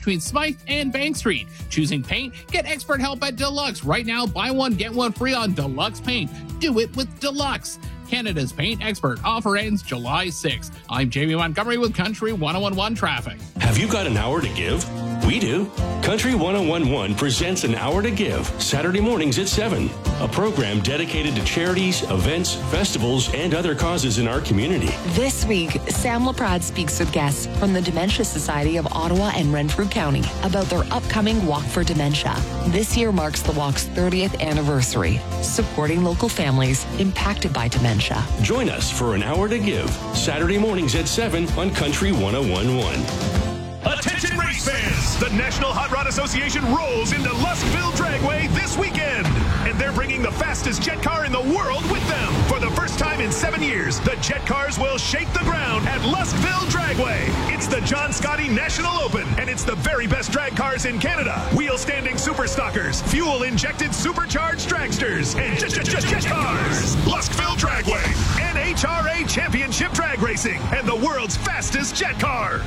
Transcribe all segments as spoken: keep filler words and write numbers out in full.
between Smythe and Bank Street. Choosing paint? Get expert help at Deluxe. Right now, buy one, get one free on Deluxe Paint. Do it with Deluxe. Canada's paint expert. Offer ends July sixth. I'm Jamie Montgomery with Country ten eleven Traffic. Have you got an hour to give? We do. Country ten eleven presents An Hour to Give, Saturday mornings at seven. A program dedicated to charities, events, festivals, and other causes in our community. This week, Sam Laprade speaks with guests from the Dementia Society of Ottawa and Renfrew County about their upcoming Walk for Dementia. This year marks the walk's thirtieth anniversary, supporting local families impacted by dementia. Join us for An Hour to Give, Saturday mornings at seven on Country ten eleven. Attention race fans! The National Hot Rod Association rolls into Luskville Dragway this weekend. And they're bringing the fastest jet car in the world with them. For the first time in seven years, the jet cars will shake the ground at Luskville Dragway. It's the John Scotty National Open, and it's the very best drag cars in Canada. Wheel-standing super stockers, fuel-injected supercharged dragsters, and jet, jet, jet, jet cars. Luskville Dragway, N H R A Championship Drag Racing, and the world's fastest jet car.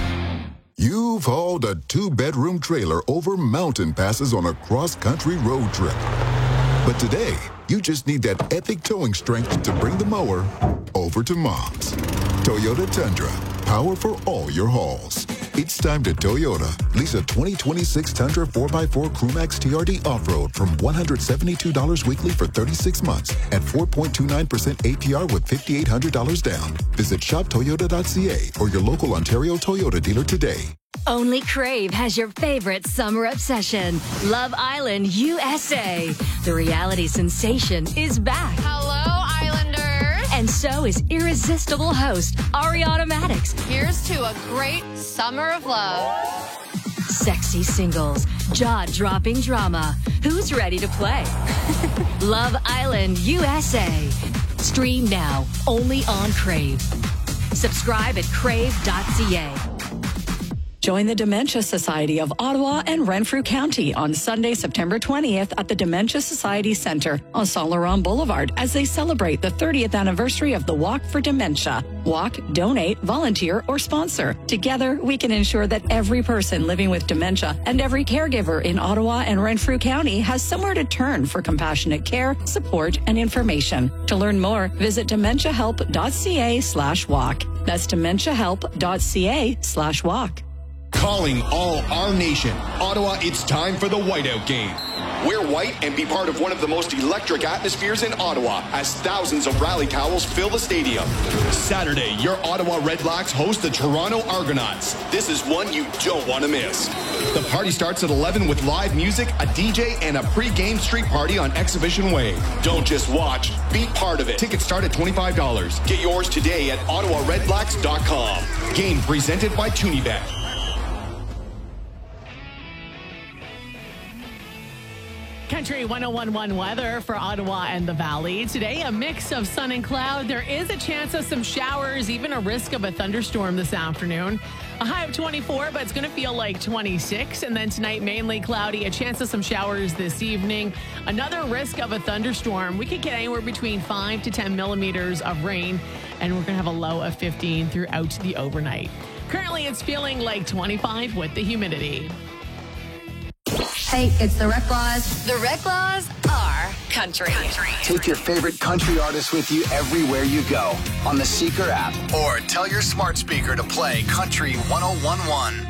You've hauled a two-bedroom trailer over mountain passes on a cross-country road trip. But today, you just need that epic towing strength to bring the mower over to Mom's. Toyota Tundra, power for all your hauls. It's time to Toyota. Lease a twenty twenty-six Tundra four by four Crewmax T R D Off-Road from one hundred seventy-two dollars weekly for thirty-six months at four point two nine percent A P R with five thousand eight hundred dollars down. Visit shop toyota dot c a or your local Ontario Toyota dealer today. Only Crave has your favorite summer obsession, Love Island U S A. The reality sensation is back. Hello, Islanders. And so is irresistible host Ariana Maddox. Here's to a great summer of love. Sexy singles, jaw-dropping drama. Who's ready to play? Love Island U S A. Stream now, only on Crave. Subscribe at crave dot c a. Join the Dementia Society of Ottawa and Renfrew County on Sunday, September twentieth at the Dementia Society Centre on Saint Laurent Boulevard as they celebrate the thirtieth anniversary of the Walk for Dementia. Walk, donate, volunteer, or sponsor. Together, we can ensure that every person living with dementia and every caregiver in Ottawa and Renfrew County has somewhere to turn for compassionate care, support, and information. To learn more, visit dementia help dot c a slash walk. That's dementia help dot c a slash walk. Calling all our nation. Ottawa, it's time for the Whiteout Game. Wear white and be part of one of the most electric atmospheres in Ottawa as thousands of rally towels fill the stadium. Saturday, your Ottawa Redblacks host the Toronto Argonauts. This is one you don't want to miss. The party starts at eleven with live music, a D J, and a pre-game street party on Exhibition Way. Don't just watch, be part of it. Tickets start at twenty-five dollars. Get yours today at ottawa red blacks dot com. Game presented by TunyBet. Country ten eleven weather for Ottawa and the Valley. Today, a mix of sun and cloud. There is a chance of some showers, even a risk of a thunderstorm this afternoon. A high of twenty-four, but it's going to feel like twenty-six. And then tonight, mainly cloudy. A chance of some showers this evening. Another risk of a thunderstorm. We could get anywhere between five to ten millimeters of rain. And we're going to have a low of fifteen throughout the overnight. Currently, it's feeling like twenty-five with the humidity. Hey, it's the Rec Laws. The Rec Laws are country. country. Take your favorite country artist with you everywhere you go on the Seeker app. Or tell your smart speaker to play Country ten eleven.